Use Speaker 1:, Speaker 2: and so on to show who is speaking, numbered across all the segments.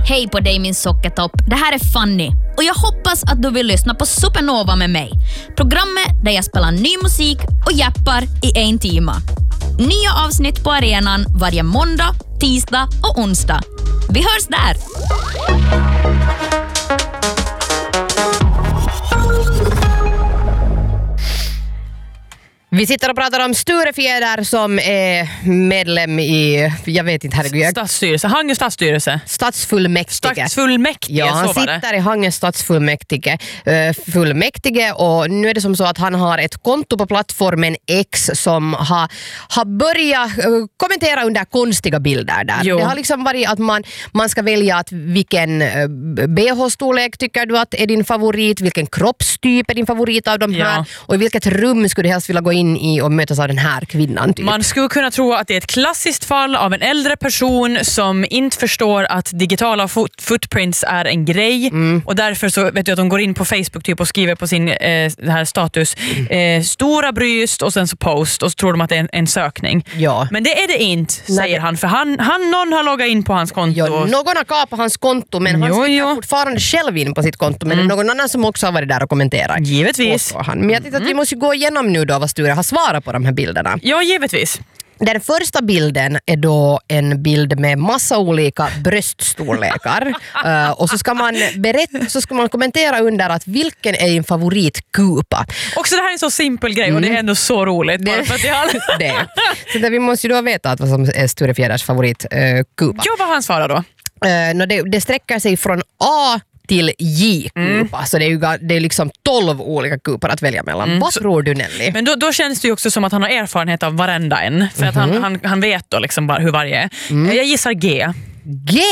Speaker 1: Hej på dig min sockertopp, det här är Fanny och jag hoppas att du vill lyssna på Supernova med mig. Programmet där jag spelar ny musik och jappar i 1 timme. Nya avsnitt på arenan varje måndag, tisdag och onsdag. Vi hörs där!
Speaker 2: Vi sitter och pratar om Sture Fjäder som är medlem i, jag vet inte, herregud.
Speaker 3: Stadsstyrelse, Hangö stadsstyrelse.
Speaker 2: Stadsfullmäktige. Ja, han sitter i Hangö stadsfullmäktige och nu är det som så att han har ett konto på plattformen X som har börjat kommentera under konstiga bilder där. Jo. Det har liksom varit att man ska välja att vilken BH-storlek tycker du att är din favorit, vilken kroppstyp är din favorit av de här och i vilket rum skulle du helst vilja gå in i och mötas av den här kvinnan typ.
Speaker 3: Man skulle kunna tro att det är ett klassiskt fall av en äldre person som inte förstår att digitala footprints är en grej och därför så vet du att de går in på Facebook typ och skriver på sin det här status stora bryst och sen så post och så tror de att det är en sökning. Ja. Men det är det inte, säger han, för någon har loggat in på hans konto.
Speaker 2: Ja, någon har kapat hans konto men han skriver fortfarande själv in på sitt konto men det är någon annan som också har varit där och kommenterat.
Speaker 3: Givetvis.
Speaker 2: Men jag tänkte att vi måste gå igenom nu då vad Sture har svarat på de här bilderna.
Speaker 3: Ja, givetvis.
Speaker 2: Den första bilden är då en bild med massa olika bröststorlekar och så ska man kommentera under att vilken är din favoritkupa.
Speaker 3: Också det här är en så simpel grej och det är ändå så roligt.
Speaker 2: Så vi måste ju då veta vad som är Sture Fjäders favoritkupa.
Speaker 3: Ja, vad han svarar då?
Speaker 2: Det sträcker sig från A till J-kupa. Så det är liksom 12 olika kupar att välja mellan. Vad tror du, Nelly?
Speaker 3: Men då känns det ju också som att han har erfarenhet av varenda en. För att han vet då liksom bara hur varje är. Jag gissar G.
Speaker 2: G?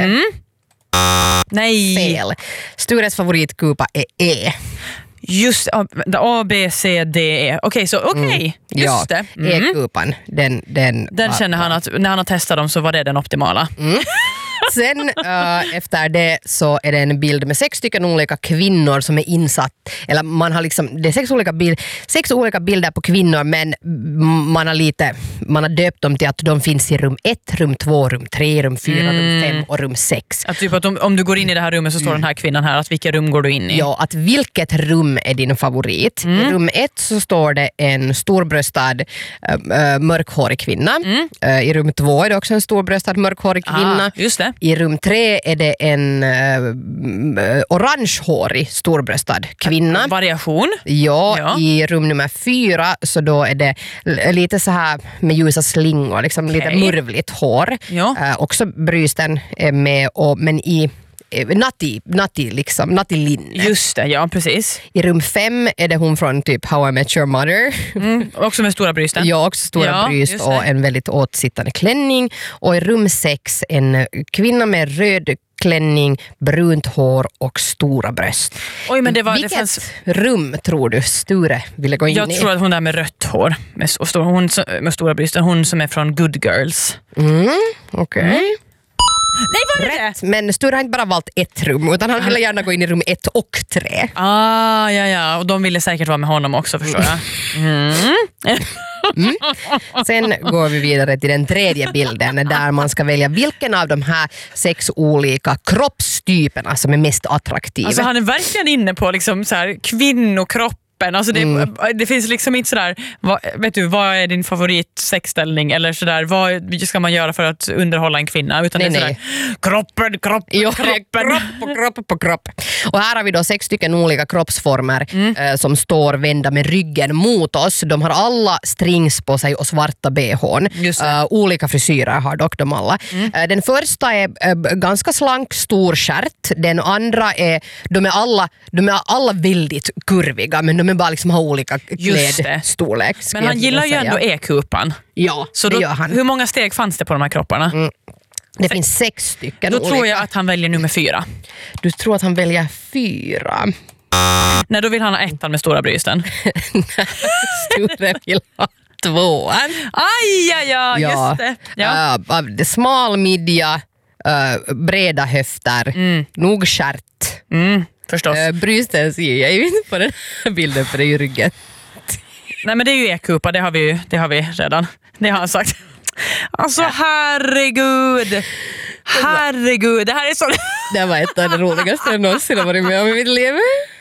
Speaker 2: Nej. Fel. Stures favoritkupa är E.
Speaker 3: Just A, B, C, D, E. Okej. Just det.
Speaker 2: E-kupan. Den
Speaker 3: känner han att när han har testat dem så var det den optimala.
Speaker 2: Sen efter det så är det en bild med 6 stycken olika kvinnor som är insatt, eller man har liksom, det är 6 olika bilder på kvinnor men man har döpt dem till att de finns i rum 1, rum 2, rum 3, rum 4, rum 5 och rum 6.
Speaker 3: Att typ att om du går in i det här rummet så står den här kvinnan här, att vilket rum går du in i?
Speaker 2: Ja, att vilket rum är din favorit. I rum 1 så står det en storbröstad mörkhårig kvinna. I rum 2 är det också en storbröstad mörkhårig kvinna.
Speaker 3: Just det.
Speaker 2: I rum 3 är det en orangehårig storbröstad kvinna.
Speaker 3: Variation.
Speaker 2: Ja, i rum nummer 4 så då är det lite så här med ljusa slingor, liksom lite murvligt hår. Ja. Också brysten är med, men i natti linne.
Speaker 3: Just det, ja precis.
Speaker 2: I rum 5 är det hon från typ How I Met Your Mother.
Speaker 3: Också med stora brysten.
Speaker 2: Ja, också stora bryst och en väldigt åtsittande klänning. Och i rum 6 en kvinna med röd klänning, brunt hår och stora bröst.
Speaker 3: Oj, men
Speaker 2: vilket rum tror du Sture ville gå in i?
Speaker 3: Jag tror att hon där med rött hår hon med stora brysten, hon som är från Good Girls.
Speaker 2: Okej.
Speaker 3: Nej, var det
Speaker 2: rätt, men Sture har inte bara valt ett rum utan han ville gärna gå in i rum 1 och 3.
Speaker 3: Ja, och de ville säkert vara med honom också, förstår jag.
Speaker 2: Sen går vi vidare till den tredje bilden där man ska välja vilken av de här 6 olika kroppstyperna som är mest attraktiva.
Speaker 3: Alltså han är verkligen inne på liksom så här kvinnokropp. Alltså det finns liksom inte sådär, vet du, vad är din favoritsexställning eller sådär, vad ska man göra för att underhålla en kvinna, utan det är sådär kroppen.
Speaker 2: Och här har vi då 6 stycken olika kroppsformer som står vända med ryggen mot oss. De har alla strings på sig och svarta BH:n. Olika frisyrer har dock de alla. Den första är ganska slank, stor stjärt. Den andra de är alla väldigt kurviga, men de är bara liksom har olika klädstorlek.
Speaker 3: Men han gillar ju ändå E-kupan.
Speaker 2: Ja, så
Speaker 3: det
Speaker 2: gör han.
Speaker 3: Hur många steg fanns det på de här kropparna?
Speaker 2: Det finns 6 stycken.
Speaker 3: Då tror jag att han väljer nummer 4.
Speaker 2: Du tror att han väljer 4?
Speaker 3: Nej, då vill han ha 1 med stora brysten.
Speaker 2: Sture vill ha 2.
Speaker 3: Just det. Ja.
Speaker 2: Smal midja, breda höfter, nog stjärt.
Speaker 3: Förstås.
Speaker 2: Brysten ser jag ju inte på den här bilden för det är ju ryggen.
Speaker 3: Nej, men det är ju E-kupa, det har vi redan. Det har han sagt. Alltså herregud. Herregud, det här är så...
Speaker 2: Det var ett av det roligaste jag någonsin har varit med om i mitt liv.